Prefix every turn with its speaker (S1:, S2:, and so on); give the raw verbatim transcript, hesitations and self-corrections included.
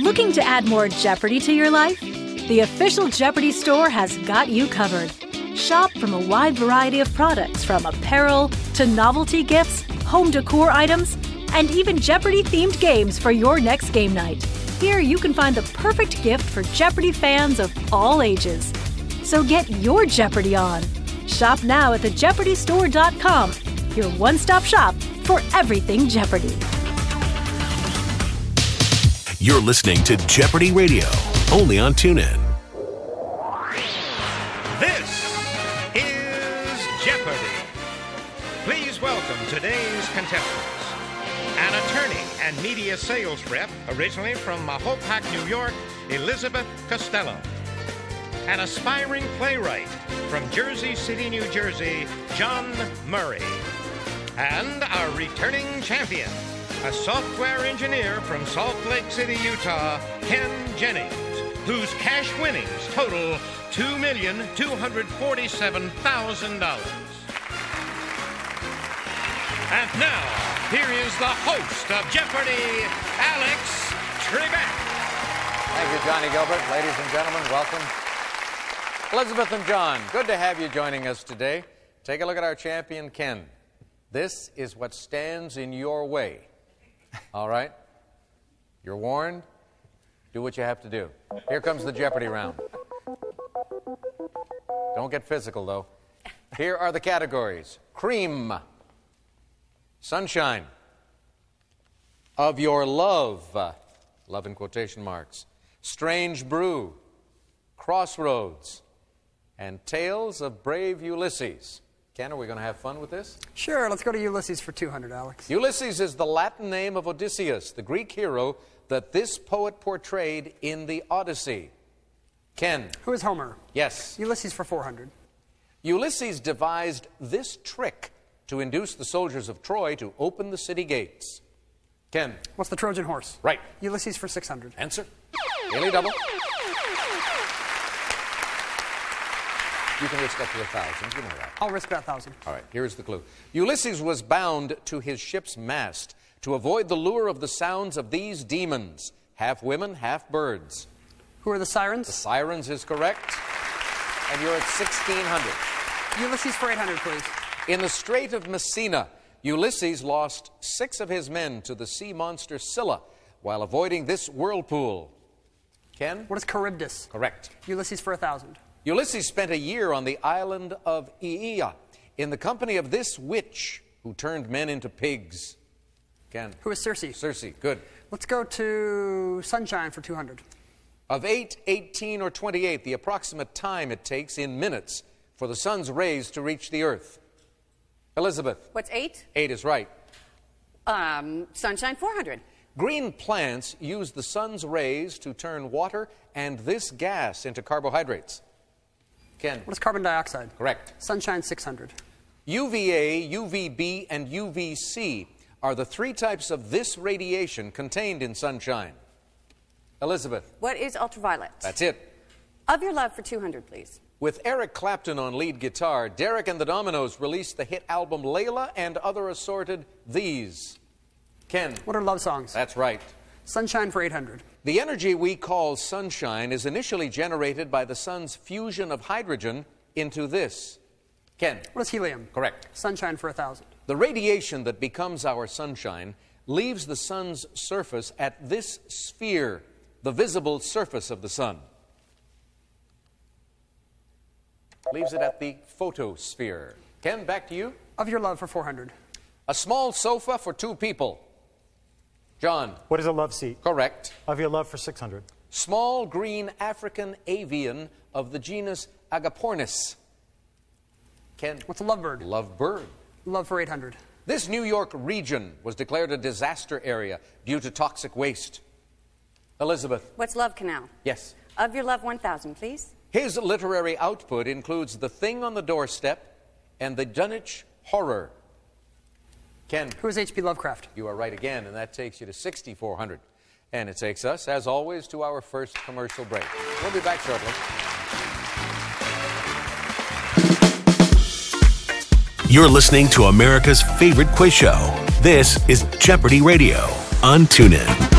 S1: Looking to add more Jeopardy to your life? The official Jeopardy store has got you covered. Shop from a wide variety of products, from apparel to novelty gifts, home decor items, and even Jeopardy-themed games for your next game night. Here you can find the perfect gift for Jeopardy fans of all ages. So get your Jeopardy on. Shop now at the jeopardy store dot com, your one-stop shop for everything Jeopardy.
S2: You're listening to Jeopardy Radio, only on TuneIn.
S3: This is Jeopardy! Please welcome today's contestants. An attorney and media sales rep, originally from Mahopac, New York, Elizabeth Costello. An aspiring playwright from Jersey City, New Jersey, John Murray. And our returning champion, a software engineer from Salt Lake City, Utah, Ken Jennings, whose cash winnings total two million two hundred forty-seven thousand dollars. And now, here is the host of Jeopardy, Alex Trebek.
S4: Thank you, Johnny Gilbert. Ladies and gentlemen, welcome. Elizabeth and John, good to have you joining us today. Take a look at our champion, Ken. This is what stands in your way. All right? You're warned. Do what you have to do. Here comes the Jeopardy round. Don't get physical, though. Here are the categories. Cream. Sunshine. Of your love. Uh, love in quotation marks. Strange brew. Crossroads. And Tales of Brave Ulysses. Ken, are we going to have fun with this?
S5: Sure, let's go to Ulysses for two hundred, Alex.
S4: Ulysses is the Latin name of Odysseus, the Greek hero that this poet portrayed in the Odyssey. Ken.
S5: Who is Homer?
S4: Yes.
S5: Ulysses for four hundred.
S4: Ulysses devised this trick to induce the soldiers of Troy to open the city gates. Ken.
S5: What's the Trojan horse?
S4: Right.
S5: Ulysses for six hundred.
S4: Answer. Daily double. You can risk up to a thousand, you know that.
S5: I'll risk that thousand.
S4: All right, here's the clue. Ulysses was bound to his ship's mast to avoid the lure of the sounds of these demons, half women, half birds.
S5: Who are the Sirens?
S4: The Sirens is correct. And you're at sixteen hundred.
S5: Ulysses for eight hundred, please.
S4: In the Strait of Messina, Ulysses lost six of his men to the sea monster Scylla while avoiding this whirlpool. Ken?
S5: What is Charybdis?
S4: Correct.
S5: Ulysses for a thousand.
S4: Ulysses spent a year on the island of Aeaea in the company of this witch who turned men into pigs. Ken?
S5: Who is Circe?
S4: Circe, good.
S5: Let's go to Sunshine for two hundred.
S4: Of eight, eighteen, or twenty-eight, the approximate time it takes in minutes for the sun's rays to reach the earth. Elizabeth?
S6: What's eight?
S4: Eight is right.
S6: Um, Sunshine four hundred.
S4: Green plants use the sun's rays to turn water and this gas into carbohydrates. Ken?
S5: What is carbon dioxide?
S4: Correct.
S5: Sunshine six hundred.
S4: U V A, U V B, and U V C are the three types of this radiation contained in sunshine. Elizabeth?
S6: What is ultraviolet?
S4: That's it.
S6: Of your love for two hundred, please.
S4: With Eric Clapton on lead guitar, Derek and the Dominoes released the hit album Layla and other assorted These. Ken?
S5: What are love songs?
S4: That's right.
S5: Sunshine for eight hundred.
S4: The energy we call sunshine is initially generated by the sun's fusion of hydrogen into this. Ken?
S5: What is helium?
S4: Correct.
S5: Sunshine for a thousand.
S4: The radiation that becomes our sunshine leaves the sun's surface at this sphere, the visible surface of the sun. Leaves it at the photosphere. Ken, back to you.
S5: Of your love for four hundred.
S4: A small sofa for two people. John?
S7: What is a love seat?
S4: Correct.
S7: Of your love for six hundred.
S4: Small green African avian of the genus Agapornis. Ken?
S5: What's a lovebird?
S4: Lovebird.
S5: Love for eight hundred.
S4: This New York region was declared a disaster area due to toxic waste. Elizabeth?
S6: What's Love Canal?
S4: Yes.
S6: Of your love one thousand, please.
S4: His literary output includes The Thing on the Doorstep and The Dunwich Horror. Ken?
S5: Who is H P Lovecraft?
S4: You are right again, and that takes you to sixty-four hundred. And it takes us, as always, to our first commercial break. We'll be back shortly.
S2: You're listening to America's favorite quiz show. This is Jeopardy Radio on TuneIn.